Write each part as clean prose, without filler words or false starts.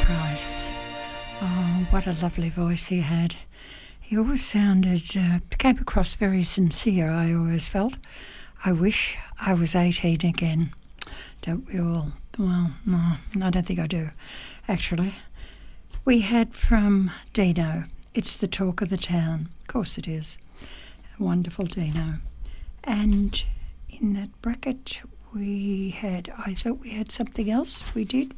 Price. Oh, what a lovely voice he had. He always sounded, came across very sincere, I always felt. I wish I was 18 again. Don't we all? Well, no, I don't think I do, actually. We had from Dino, It's the Talk of the Town. Of course it is. A wonderful Dino. And in that bracket, I thought we had something else. We did.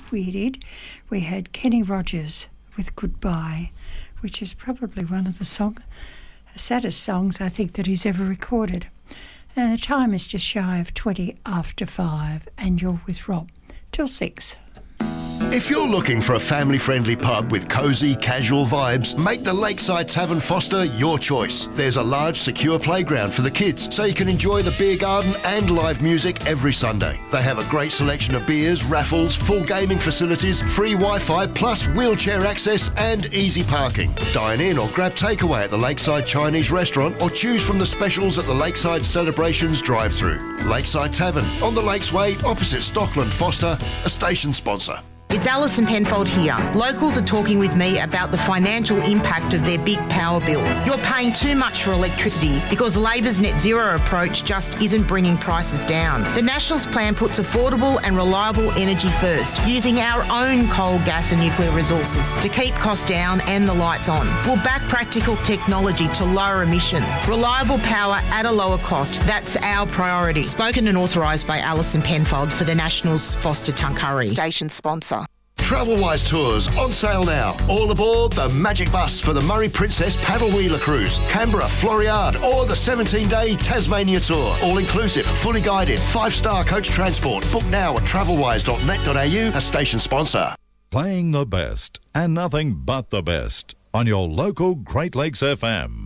We had Kenny Rogers with Goodbye, which is probably one of the saddest songs I think that he's ever recorded. And the time is just shy of 20 after 5, and you're with Rob till 6. If you're looking for a family-friendly pub with cosy, casual vibes, make the Lakeside Tavern Foster your choice. There's a large, secure playground for the kids, so you can enjoy the beer garden and live music every Sunday. They have a great selection of beers, raffles, full gaming facilities, free Wi-Fi, plus wheelchair access and easy parking. Dine in or grab takeaway at the Lakeside Chinese restaurant, or choose from the specials at the Lakeside Celebrations drive-through. Lakeside Tavern, on the Lakes Way, opposite Stockland Foster, a station sponsor. It's Alison Penfold here. Locals are talking with me about the financial impact of their big power bills. You're paying too much for electricity because Labor's net zero approach just isn't bringing prices down. The Nationals plan puts affordable and reliable energy first, using our own coal, gas and nuclear resources to keep costs down and the lights on. We'll back practical technology to lower emission. Reliable power at a lower cost. That's our priority. Spoken and authorised by Alison Penfold for the Nationals Foster Tuncurry. Station sponsor. Travelwise Tours on sale now. All aboard the Magic Bus for the Murray Princess Paddle Wheeler Cruise, Canberra, Floriade, or the 17-day Tasmania Tour. All inclusive, fully guided, 5-star coach transport. Book now at travelwise.net.au, a station sponsor. Playing the best and nothing but the best on your local Great Lakes FM.